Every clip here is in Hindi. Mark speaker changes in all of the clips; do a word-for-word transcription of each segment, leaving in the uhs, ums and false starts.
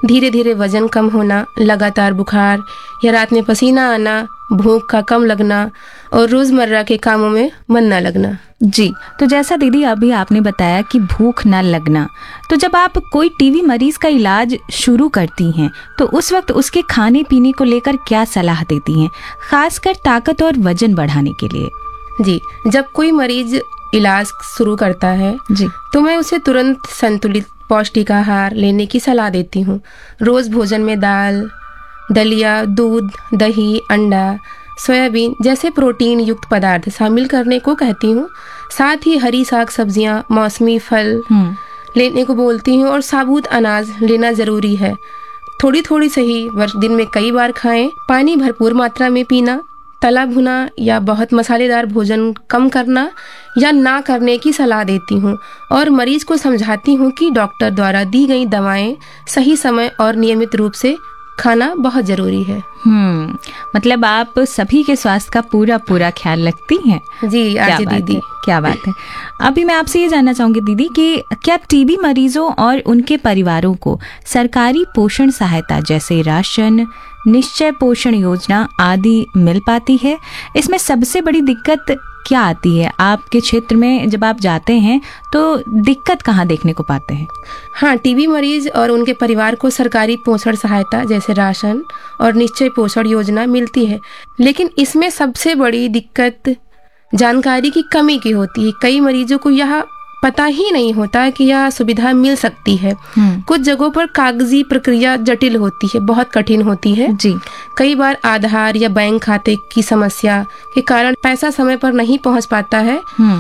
Speaker 1: धीरे धीरे वजन कम होना, लगातार बुखार या रात में पसीना आना, भूख का कम लगना और रोजमर्रा के कामों में मन न लगना।
Speaker 2: जी, तो जैसा दीदी अभी आपने बताया कि भूख न लगना, तो जब आप कोई टीबी मरीज का इलाज शुरू करती हैं तो उस वक्त उसके खाने पीने को लेकर क्या सलाह देती हैं, खासकर ताकत और वजन बढ़ाने के लिए?
Speaker 1: जी, जब कोई मरीज इलाज शुरू करता है
Speaker 2: जी
Speaker 1: तो मैं उसे तुरंत संतुलित पौष्टिक आहार लेने की सलाह देती हूँ। रोज भोजन में दाल, दलिया, दूध, दही, अंडा, सोयाबीन जैसे प्रोटीन युक्त पदार्थ शामिल करने को कहती हूँ। साथ ही हरी साग सब्जियाँ, मौसमी फल लेने को बोलती हूँ और साबुत अनाज लेना जरूरी है। थोड़ी थोड़ी सही, वर्ष दिन में कई बार खाएं। पानी भरपूर मात्रा में पीना, तला भुना या बहुत मसालेदार भोजन कम करना या ना करने की सलाह देती हूँ और मरीज को समझाती हूँ कि डॉक्टर द्वारा दी गई दवाएं सही समय और नियमित रूप से खाना बहुत जरूरी है।
Speaker 2: हम्म मतलब आप सभी के स्वास्थ्य का पूरा पूरा ख्याल रखती हैं।
Speaker 1: जी आरजे दीदी,
Speaker 2: क्या बात है। अभी मैं आपसे ये जानना चाहूंगी दीदी कि क्या टीबी मरीजों और उनके परिवारों को सरकारी पोषण सहायता जैसे राशन, निश्चय पोषण योजना आदि मिल पाती है? इसमें सबसे बड़ी दिक्कत क्या आती है? आपके क्षेत्र में जब आप जाते हैं तो दिक्कत कहाँ देखने को पाते हैं?
Speaker 1: हाँ, टीबी मरीज और उनके परिवार को सरकारी पोषण सहायता जैसे राशन और निश्चय पोषण योजना मिलती है, लेकिन इसमें सबसे बड़ी दिक्कत जानकारी की कमी की होती है। कई मरीजों को यह पता ही नहीं होता कि यह सुविधा मिल सकती है। कुछ जगहों पर कागजी प्रक्रिया जटिल होती है, बहुत कठिन होती है।
Speaker 2: जी
Speaker 1: कई बार आधार या बैंक खाते की समस्या के कारण पैसा समय पर नहीं पहुंच पाता है,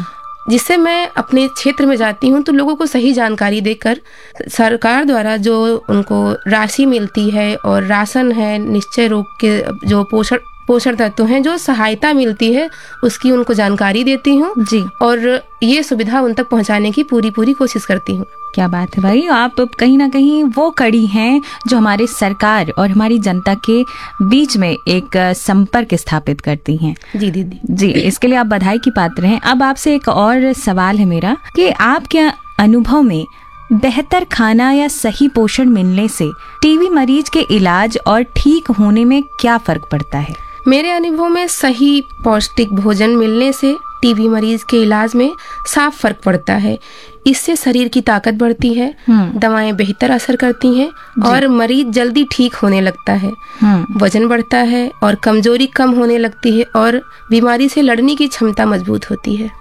Speaker 1: जिससे मैं अपने क्षेत्र में जाती हूं तो लोगों को सही जानकारी देकर सरकार द्वारा जो उनको राशि मिलती है और राशन है, निश्चय रोग के जो पोषण पोषण तत्व हैं, जो सहायता मिलती है उसकी उनको जानकारी देती हूँ
Speaker 2: जी
Speaker 1: और ये सुविधा उन तक पहुँचाने की पूरी पूरी कोशिश करती हूँ।
Speaker 2: क्या बात है भाई, आप कहीं ना कहीं वो कड़ी हैं जो हमारे सरकार और हमारी जनता के बीच में एक संपर्क स्थापित करती हैं।
Speaker 1: जी दीदी
Speaker 2: जी, इसके लिए आप बधाई की पात्र हैं। अब आपसे एक और सवाल है मेरा कि आपके अनुभव में बेहतर खाना या सही पोषण मिलने से टीबी मरीज के इलाज और ठीक होने में क्या फर्क पड़ता है?
Speaker 1: मेरे अनुभव में सही पौष्टिक भोजन मिलने से टीबी मरीज के इलाज में साफ फर्क पड़ता है। इससे शरीर की ताकत बढ़ती है, दवाएं बेहतर असर करती हैं और मरीज जल्दी ठीक होने लगता है, वजन बढ़ता है और कमजोरी कम होने लगती है और बीमारी से लड़ने की क्षमता मजबूत होती है।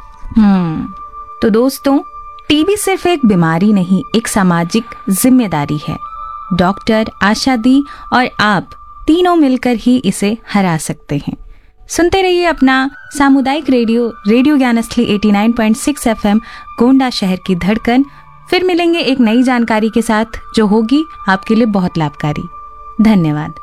Speaker 2: तो दोस्तों, टीबी सिर्फ एक बीमारी नहीं, एक सामाजिक जिम्मेदारी है। डॉक्टर, आशा दी और आप तीनों मिलकर ही इसे हरा सकते हैं। सुनते रहिए अपना सामुदायिक रेडियो रेडियो ज्ञानस्थली नवासी पॉइंट छह एफएम, गोंडा शहर की धड़कन। फिर मिलेंगे एक नई जानकारी के साथ जो होगी आपके लिए बहुत लाभकारी। धन्यवाद।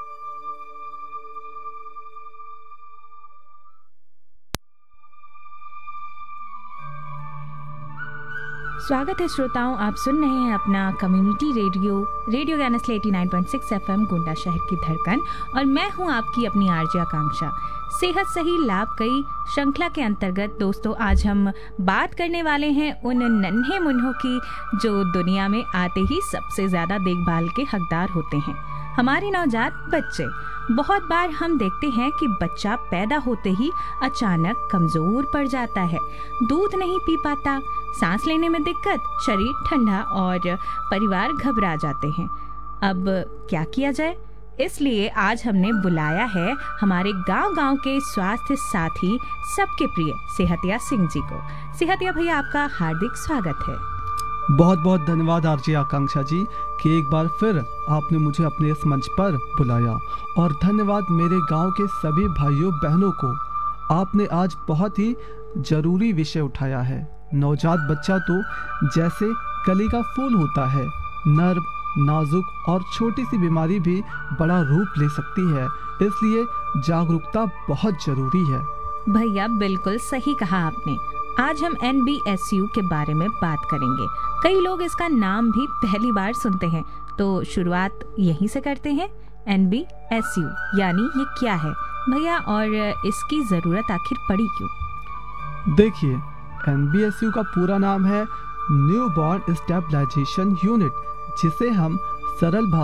Speaker 2: स्वागत है श्रोताओं, आप सुन रहे हैं अपना कम्युनिटी रेडियो रेडियो ज्ञानस्थली नवासी पॉइंट छह एफएम, गोंडा शहर की धड़कन और मैं हूं आपकी अपनी आरजे आकांक्षा। सेहत सही लाभ कई श्रृंखला के अंतर्गत दोस्तों आज हम बात करने वाले हैं उन नन्हे मुन्नों की जो दुनिया में आते ही सबसे ज्यादा देखभाल के हकदार होते हैं, हमारे नवजात बच्चे। बहुत बार हम देखते हैं कि बच्चा पैदा होते ही अचानक कमजोर पड़ जाता है, दूध नहीं पी पाता, सांस लेने में दिक्कत, शरीर ठंडा और परिवार घबरा जाते हैं। अब क्या किया जाए? इसलिए आज हमने बुलाया है हमारे गांव-गांव के स्वास्थ्य साथी, सबके प्रिय सेहतिया सिंह जी को। सेहतिया भैया, आपका हार्दिक स्वागत है।
Speaker 3: बहुत बहुत धन्यवाद आरजे आकांक्षा जी कि एक बार फिर आपने मुझे अपने इस मंच पर बुलाया, और धन्यवाद मेरे गांव के सभी भाइयों बहनों को। आपने आज बहुत ही जरूरी विषय उठाया है। नवजात बच्चा तो जैसे कली का फूल होता है, नर्म, नाजुक और छोटी सी बीमारी भी बड़ा रूप ले सकती है, इसलिए जागरूकता बहुत जरूरी है।
Speaker 2: भैया बिल्कुल सही कहा आपने। आज हम एन बी एस यू के बारे में बात करेंगे। कई लोग इसका नाम भी पहली बार सुनते हैं, तो शुरुआत यहीं से करते हैं। एन बी एस यू यानी ये क्या है भैया, और इसकी जरूरत आखिर पड़ी क्यों?
Speaker 3: देखिए, एन बी एस यू का पूरा नाम है न्यू बॉर्न स्टेबलाइजेशन यूनिट, जिसे हम सरल